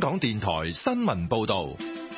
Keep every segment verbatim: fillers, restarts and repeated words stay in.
港電台新聞報道。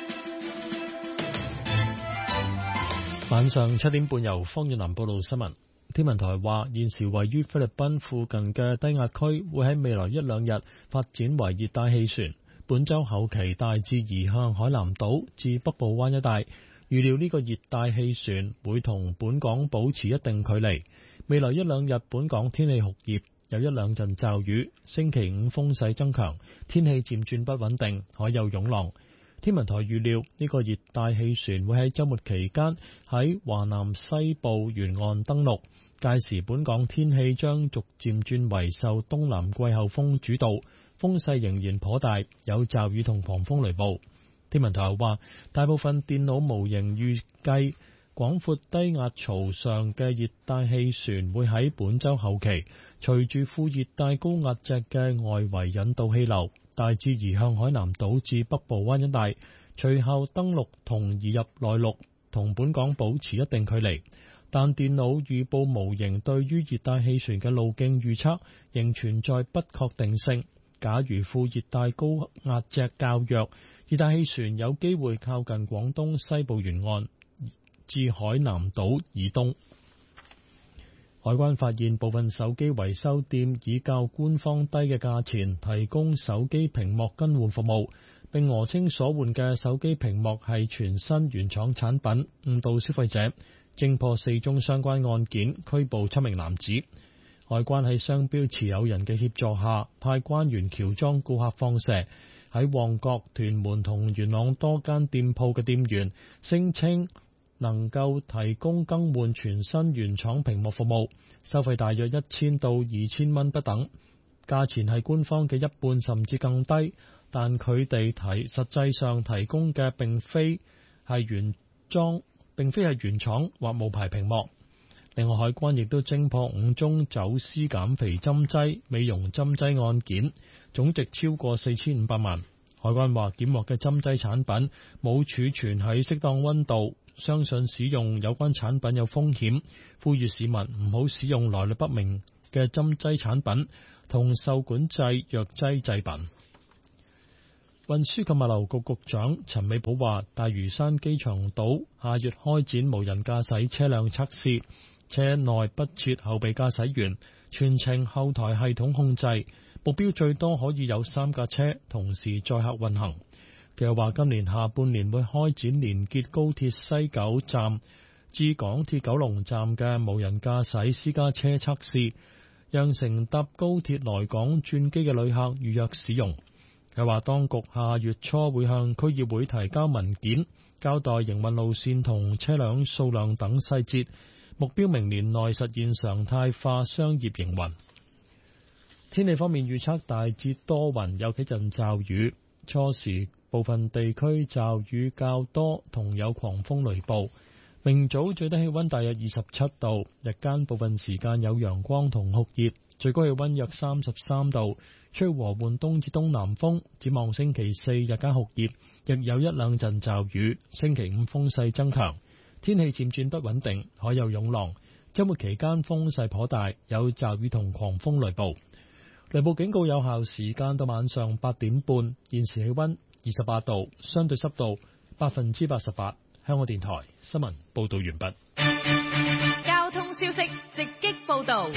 晚上七點半由方遠南報道新聞。天文台話，現時位於菲律賓附近嘅低壓區會喺未來一兩日發展為熱帶氣旋，本週後期大致移向海南島至北部灣一帶。預料呢個熱帶氣旋會同本港保持一定距離。未來一兩日本港天氣酷熱，有一兩陣驟雨。星期五風勢增強，天氣漸轉不穩定，海有湧浪。天文台預料呢個熱帶氣旋會喺週末期間喺華南西部沿岸登陸，屆時本港天氣將逐漸轉為受東南季候風主導，風勢仍然頗大，有驟雨同狂風雷暴。天文台話，大部分電腦模型預計廣闊低壓槽上嘅熱帶氣旋會喺本週後期隨住副熱帶高壓脊嘅外圍引導氣流大致移向海南島至北部灣一帶，隨後登陸同移入內陸，同本港保持一定距離。但電腦預報模型對於熱帶氣旋嘅路徑預測仍存在不確定性。假如副熱帶高壓脊較弱，熱帶氣旋有機會靠近廣東西部沿岸至海南島以東。海關發現部分手機維修店以較官方低嘅價錢提供手機屏幕更換服務，並訛稱所換嘅手機屏幕係全新原廠產品，誤導消費者。偵破四宗相關案件，拘捕七名男子。海關喺商標持有人嘅協助下，派關員喬裝顧客放蛇，喺旺角、屯門同元朗多間店鋪嘅店員聲稱能夠提供更換全新原廠屏幕服務，收費大約一千到二千蚊不等，價錢係官方嘅一半甚至更低，但佢哋提實際上提供嘅並非係原裝，並非係原廠或無牌屏幕。另外，海關亦都偵破五宗走私減肥針劑、美容針劑案件，總值超過四千五百萬。海關話，檢獲嘅針劑產品冇儲存喺適當溫度，相信使用有關產品有風險，呼籲市民唔好使用來歷不明嘅針劑產品同受管制藥劑製品。運輸及物流局局長陳美寶話，大嶼山機場島下月開展無人駕駛車輛測試，車內不設後備駕駛員，全程後台系統控制，目標最多可以有三架車同時載客運行。佢又話，今年下半年會開展連結高鐵西九站至港鐵九龍站嘅無人駕駛私家車測試，讓乘搭高鐵來港轉機嘅旅客預約使用。佢話，當局下月初會向區議會提交文件，交代營運路線同車輛數量等細節，目標明年內實現常態化商業營運。天氣方面預測大致多雲，有幾陣驟雨，初時部分地區驟雨較多，同有狂風雷暴。明早最低氣溫大約二十七度，日間部分時間有陽光同酷熱，最高氣溫約三十三度，吹和緩東至東南風。展望星期四日間酷熱，亦有一兩陣驟雨。星期五風勢增強，天氣漸轉不穩定，海有湧浪。周末期間風勢頗大，有驟雨同狂風雷暴。雷暴警告有效時間到晚上八點半。現時氣溫二十八度，相對濕度百分之八十八。香港電台新聞報道完畢。 交通消息直擊報道。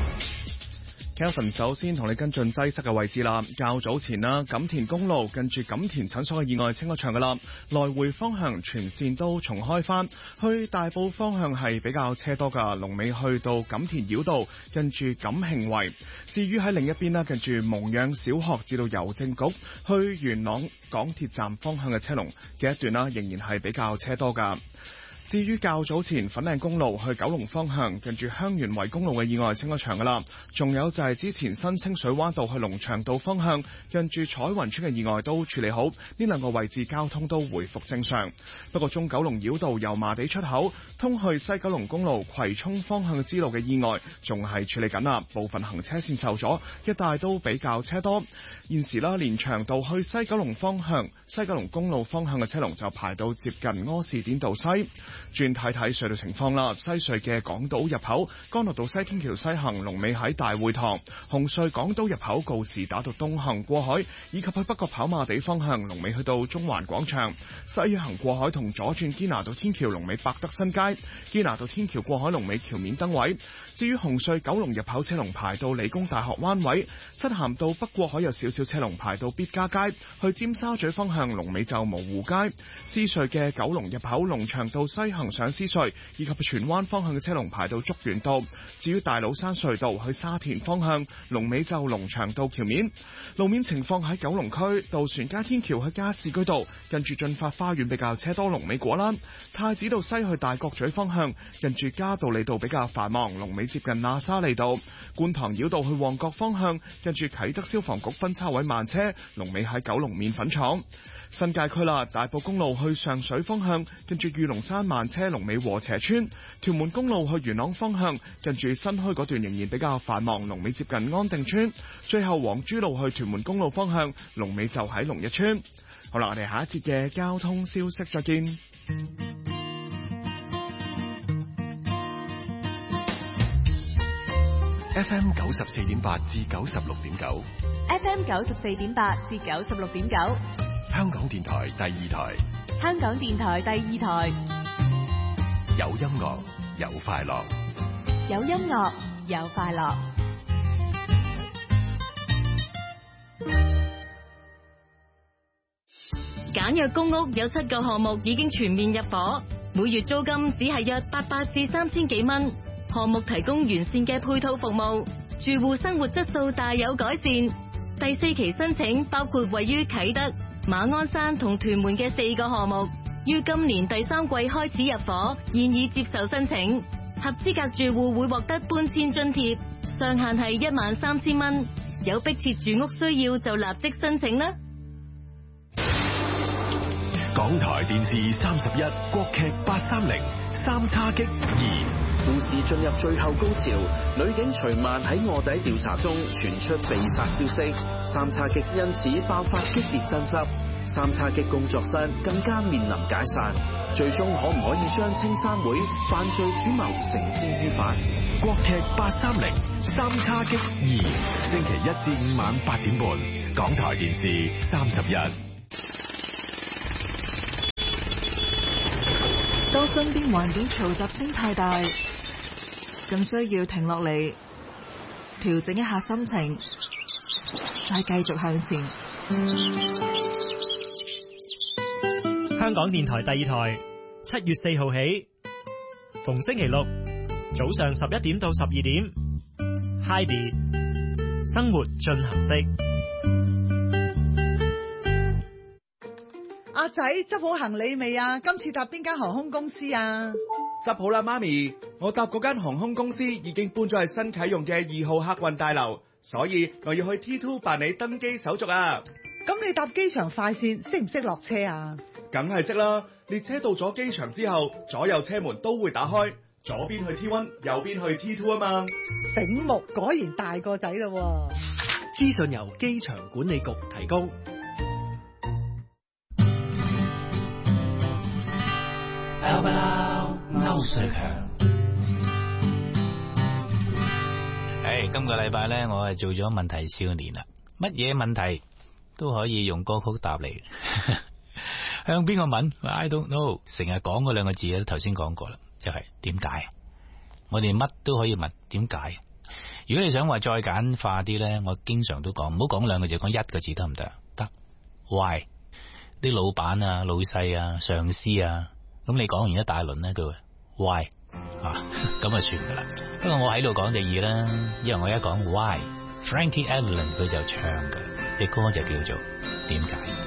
Kelvin 首先同你跟進擠塞嘅位置啦。較早前啦，錦田公路近住錦田診所嘅意外清咗場噶啦，來回方向全線都重開翻，去大埔方向係比較車多噶，龍尾去到錦田繞道近住錦慶圍。至於喺另一邊啦，近住蒙養小學至到郵政局去元朗港鐵站方向嘅車龍嘅一段啦，仍然係比較車多噶。至於較早前粉嶺公路去九龍方向近住香園圍公路嘅意外清咗場噶啦，仲有就係之前新清水灣道去龍翔道方向近住彩雲村嘅意外都處理好，呢兩個位置交通都回復正常。不過中九龍繞道油麻地出口通去西九龍公路葵涌方向之路嘅意外仲係處理緊啦，部分行車線受阻，一帶都比較車多。現時啦，連翔道去西九龍方向西九龍公路方向嘅車龍就排到接近柯士甸道西。 轉睇睇隧道情況啦。西隧嘅港島入口，干諾道西天橋西行龍尾喺大會堂；紅隧港島入口告士打道東行過海，以及去北角跑馬地方向龍尾去到中環廣場；西行過海同左轉堅拿道天橋龍尾百德新街，堅拿道天橋過海龍尾橋面燈位。至於紅隧九龍入口車龍排到理工大學灣位，漆咸道北過海有少少車龍排到必嘉街，去尖沙咀方向龍尾就蕪湖街。獅隧嘅九龍入口龍翔道西行上獅隧，以及荃灣方向嘅車龍排到竹園道。至於大老山隧道去沙田方向龍尾就龍翔道橋面。路面情況喺九龍區渡船街天橋去加士居道，近住駿發花園比較車多，龍尾果欄。太子道西去大角咀方向，近住嘉道理道比較繁忙，龍尾接近喇沙利道。觀塘繞道去旺角方向，近住啟德消防局分叉位慢車，龍尾喺九龍麵粉廠。新界區啦，大埔公路去上水方向，近住御龍山慢車，龍尾禾輋村。屯門公路去元朗方向，近住新墟嗰段仍然比較繁忙，龍尾接近安定村。最後黃珠路去屯門公路方向，龍尾就喺龍日村。好啦，我哋下一節嘅交通消息再見。 F M 九十四點八至九十六點九 F M 九十四點八至九十六點九， 香港電台第二台， 香港電台第二台， 有音樂有快樂， 有音樂有快樂。簡約公屋有七個項目已經全面入伙，每月租金只係約八百至三千幾蚊。項目提供完善嘅配套服務，住戶生活質素大有改善。第四期申請包括位於啟德、馬鞍山同屯門嘅四個項目，於今年第三季開始入伙，現已接受申請。合資格住戶會獲得搬遷津貼，上限係一萬三千蚊。有迫切住屋需要就立即申請啦。 港台電視三十一，國劇八三零三叉戟二。 故事進入最後高潮，女警徐曼喺臥底調查中傳出被殺消息，三叉戟因此爆發激烈爭執，三叉戟工作室更加面臨解散，最終可唔可以將青山會犯罪主謀繩之於法？ 國劇八三零三叉戟二，星期一至五晚八點半，港台電視三十一。 當身邊環境嘈雜聲太大，更需要停落嚟，調整一下心情，再繼續向前。 香港電台第二台，七月四號起，逢星期六早上十一點到十二點 ，Heidi 生活進行式。 阿仔執好行李未啊？今次搭邊間航空公司啊？ 執好啦，媽咪，我搭嗰間航空公司已經搬咗去新啟用嘅二號客運大樓，所以我要去 T 二 辦理登機手續啊。 咁你搭機場快線識唔識落車啊？ 梗係識啦，列車到咗機場之後，左右車門都會打開，左邊去 T 一，右邊去 T 二啊嘛。 醒目，果然大個仔咯。 資訊由機場管理局提供。 歐瑞強，誒，今個禮拜咧，我係做咗問題少年啦，乜嘢問題都可以用歌曲答你。向邊個問 ？I don't know。成日講嗰兩個字咧，頭先講過啦，就係點解？我哋乜都可以問點解。如果你想話再簡化啲咧，我經常都講，唔好講兩個字，講一個字得唔得？得。Why？啲老闆啊、老細啊、上司啊。咁你講完一大輪咧，佢話 why 啊，咁啊算噶啦。不過我喺度講就易啦，因為我一講 why，Frankie Avalon 佢就唱嘅，隻歌就叫做點解。